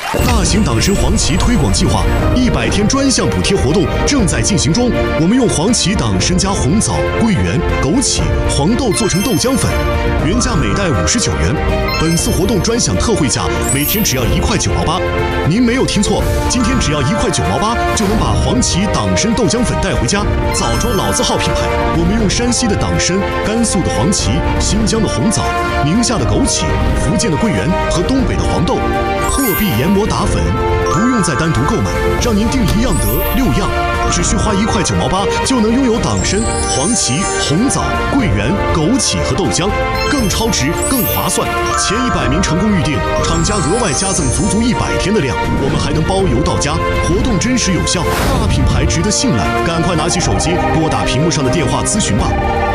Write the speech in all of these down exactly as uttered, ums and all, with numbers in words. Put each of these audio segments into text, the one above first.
大型党参黄芪推广计划一百天专项补贴活动正在进行中。我们用黄芪党参加红枣、桂圆、枸杞、黄豆做成豆浆粉，原价每袋五十九元。本次活动专享特惠价，每天只要一块九毛八。您没有听错，今天只要一块九毛八就能把黄芪党参豆浆粉带回家。枣庄老字号品牌，我们用山西的党参、甘肃的黄芪、新疆的红枣、宁夏的枸杞、福建的桂圆和东北的黄豆，货币研磨打粉，不用再单独购买，让您订一样得六样，只需花一块九毛八就能拥有党参、黄芪、红枣、桂圆、枸杞和豆浆，更超值、更划算。前一百名成功预订，厂家额外加赠足足一百天的量，我们还能包邮到家。活动真实有效，大品牌值得信赖，赶快拿起手机拨打屏幕上的电话咨询吧。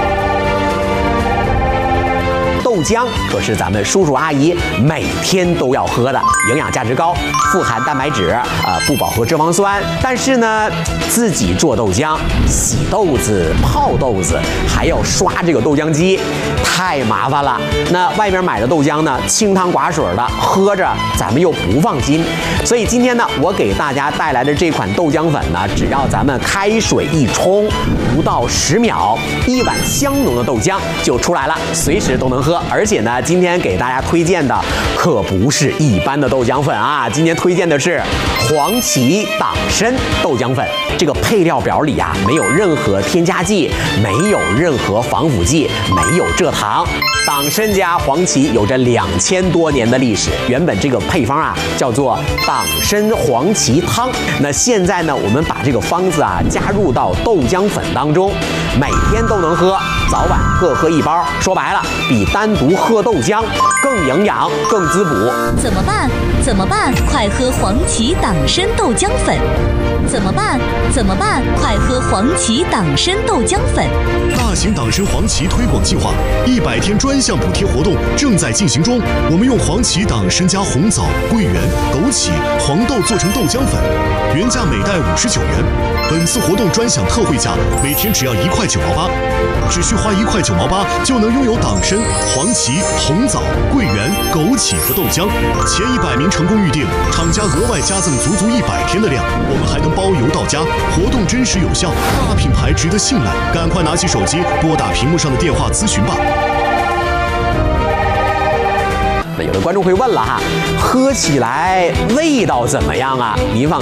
豆浆可是咱们叔叔阿姨每天都要喝的，营养价值高，富含蛋白质，呃，不饱和脂肪酸。但是呢，自己做豆浆，洗豆子、泡豆子，还要刷这个豆浆机，太麻烦了。那外面买的豆浆呢，清汤寡水的，喝着咱们又不放心。所以今天呢，我给大家带来的这款豆浆粉呢，只要咱们开水一冲，不到十秒，一碗香浓的豆浆就出来了，随时都能喝。而且呢，今天给大家推荐的可不是一般的豆浆粉啊，今天推荐的是黄芪党参豆浆粉。这个配料表里啊，没有任何添加剂，没有任何防腐剂，没有蔗糖。党参加黄芪有着两千多年的历史，原本这个配方啊叫做党参黄芪汤。那现在呢，我们把这个方子啊加入到豆浆粉当中，每天都能喝，早晚各喝一包。说白了，比单独喝豆浆更营养、更滋补。 怎么办？怎么办？快喝黄芪党参豆浆粉！怎么办？怎么办？快喝黄芪党参豆浆粉！ 大型党参黄芪推广计划一百天专项补贴活动正在进行中。我们用黄芪党参加红枣、桂圆、枸杞、黄豆做成豆浆粉，原价每袋五十九元。本次活动专享特惠价，每天只要一块九毛八，只需花一块九毛八就能拥有党参、黄芪、红枣、桂圆、枸杞和豆浆。前一百名成功预订，厂家额外加赠足足一百天的量，我们还能包邮到家。活动真实有效，大品牌值得信赖，赶快拿起手机拨打屏幕上的电话咨询吧。 那有的观众会问了哈，喝起来味道怎么样啊？您放